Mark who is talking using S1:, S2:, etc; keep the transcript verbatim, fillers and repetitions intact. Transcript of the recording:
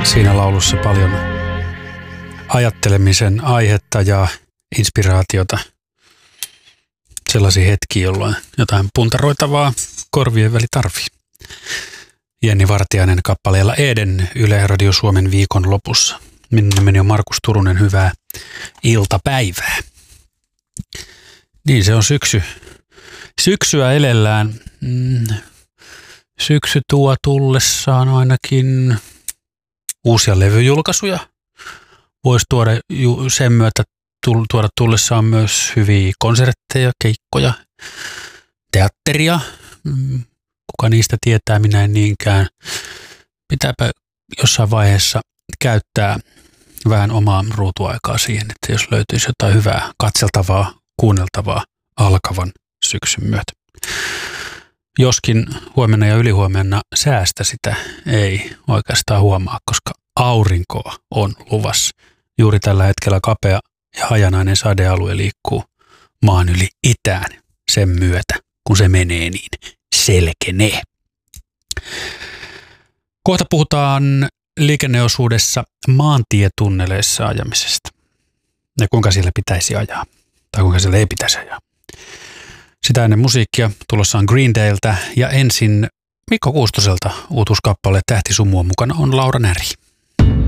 S1: Siinä laulussa paljon ajattelemisen aihetta ja inspiraatiota. Sellaisia hetkiä, jolloin jotain puntaroitavaa korvien väli tarvii. Jenni Vartiainen kappaleella Eden Yle Radio Suomen viikon lopussa. Minun nimeni on Markus Turunen, hyvää iltapäivää. Niin, se on syksy. Syksyä elellään. Mm. Syksy tuo tullessaan ainakin uusia levyjulkaisuja. Voisi tuoda sen myötä tuoda tullessaan myös hyviä konsertteja, keikkoja, teatteria. Kuka niistä tietää, minä en niinkään. Pitääpä jossain vaiheessa käyttää vähän omaa ruutuaikaa siihen, että jos löytyisi jotain hyvää katseltavaa, kuunneltavaa alkavan syksyn myötä. Joskin huomenna ja ylihuomenna säästä sitä ei oikeastaan huomaa, koska aurinkoa on luvassa. Juuri tällä hetkellä kapea ja hajanainen sadealue liikkuu maan yli itään sen myötä, kun se menee niin selkenee. Kohta puhutaan liikenneosuudessa maantietunneleissa ajamisesta ja kuinka siellä pitäisi ajaa tai kuinka siellä ei pitäisi ajaa. Sitä ennen musiikkia tulossa on Green Dayltä ja ensin Mikko Kuustoselta uutuuskappale Tähti sumua, mukana on Laura Näri.